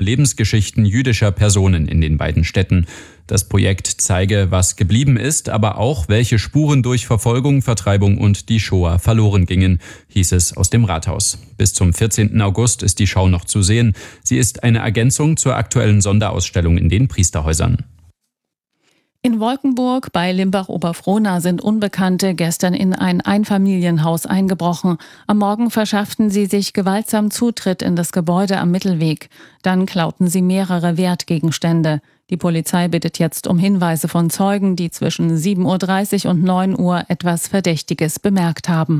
Lebensgeschichten jüdischer Personen in den beiden Städten. Das Projekt zeige, was geblieben ist, aber auch, welche Spuren durch Verfolgung, Vertreibung und die Shoah verloren gingen, hieß es aus dem Rathaus. Bis zum 14. August ist die Schau noch zu sehen. Sie ist eine Ergänzung zur aktuellen Sonderausstellung in den Priesterhäusern. In Wolkenburg bei Limbach-Oberfrohna sind Unbekannte gestern in ein Einfamilienhaus eingebrochen. Am Morgen verschafften sie sich gewaltsam Zutritt in das Gebäude am Mittelweg. Dann klauten sie mehrere Wertgegenstände. Die Polizei bittet jetzt um Hinweise von Zeugen, die zwischen 7.30 Uhr und 9 Uhr etwas Verdächtiges bemerkt haben.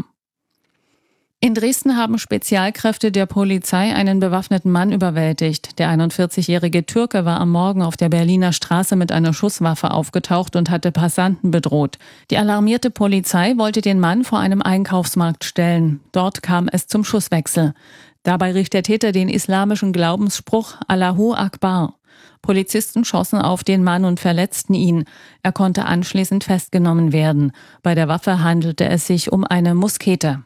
In Dresden haben Spezialkräfte der Polizei einen bewaffneten Mann überwältigt. Der 41-jährige Türke war am Morgen auf der Berliner Straße mit einer Schusswaffe aufgetaucht und hatte Passanten bedroht. Die alarmierte Polizei wollte den Mann vor einem Einkaufsmarkt stellen. Dort kam es zum Schusswechsel. Dabei rief der Täter den islamischen Glaubensspruch Allahu Akbar. Polizisten schossen auf den Mann und verletzten ihn. Er konnte anschließend festgenommen werden. Bei der Waffe handelte es sich um eine Muskete.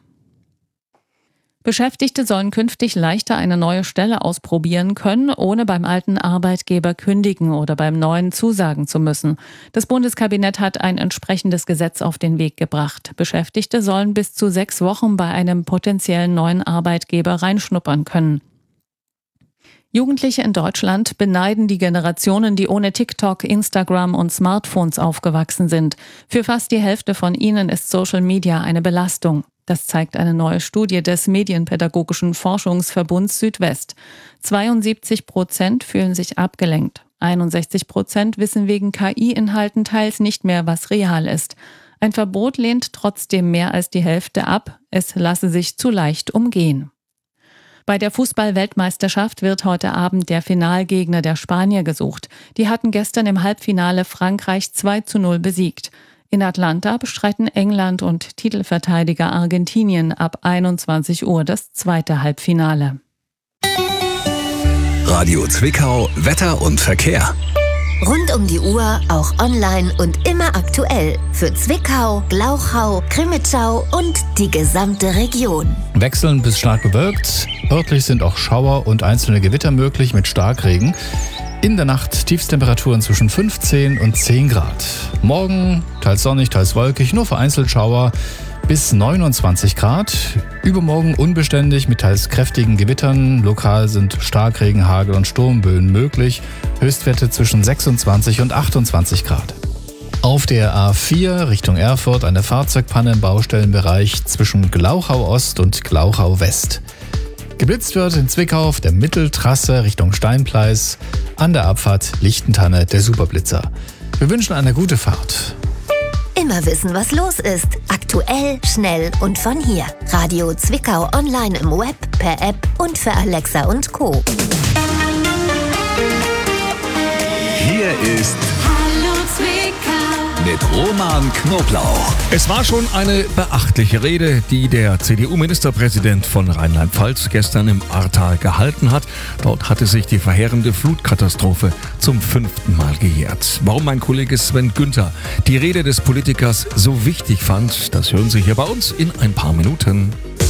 Beschäftigte sollen künftig leichter eine neue Stelle ausprobieren können, ohne beim alten Arbeitgeber kündigen oder beim neuen zusagen zu müssen. Das Bundeskabinett hat ein entsprechendes Gesetz auf den Weg gebracht. Beschäftigte sollen bis zu 6 Wochen bei einem potenziellen neuen Arbeitgeber reinschnuppern können. Jugendliche in Deutschland beneiden die Generationen, die ohne TikTok, Instagram und Smartphones aufgewachsen sind. Für fast die Hälfte von ihnen ist Social Media eine Belastung. Das zeigt eine neue Studie des Medienpädagogischen Forschungsverbunds Südwest. 72% fühlen sich abgelenkt. 61% wissen wegen KI-Inhalten teils nicht mehr, was real ist. Ein Verbot lehnt trotzdem mehr als die Hälfte ab. Es lasse sich zu leicht umgehen. Bei der Fußball-Weltmeisterschaft wird heute Abend der Finalgegner der Spanier gesucht. Die hatten gestern im Halbfinale Frankreich 2:0 besiegt. In Atlanta bestreiten England und Titelverteidiger Argentinien ab 21 Uhr das zweite Halbfinale. Radio Zwickau, Wetter und Verkehr. Rund um die Uhr, auch online und immer aktuell. Für Zwickau, Glauchau, Crimmitschau und die gesamte Region. Wechselnd bis stark bewölkt. Örtlich sind auch Schauer und einzelne Gewitter möglich mit Starkregen. In der Nacht Tiefstemperaturen zwischen 15 und 10 Grad. Morgen teils sonnig, teils wolkig, nur vereinzelt Schauer bis 29 Grad. Übermorgen unbeständig mit teils kräftigen Gewittern. Lokal sind Starkregen, Hagel und Sturmböen möglich. Höchstwerte zwischen 26 und 28 Grad. Auf der A4 Richtung Erfurt eine Fahrzeugpanne im Baustellenbereich zwischen Glauchau Ost und Glauchau West. Geblitzt wird in Zwickau auf der Mitteltrasse Richtung Steinpleis, an der Abfahrt Lichtentanne der Superblitzer. Wir wünschen eine gute Fahrt. Immer wissen, was los ist. Aktuell, schnell und von hier. Radio Zwickau online im Web, per App und für Alexa und Co. Hier ist Hallo Zwickau mit Roman Knoblauch. Es war schon eine beachtliche Rede, die der CDU-Ministerpräsident von Rheinland-Pfalz gestern im Ahrtal gehalten hat. Dort hatte sich die verheerende Flutkatastrophe zum 5. Mal gejährt. Warum mein Kollege Sven Günther die Rede des Politikers so wichtig fand, das hören Sie hier bei uns in ein paar Minuten.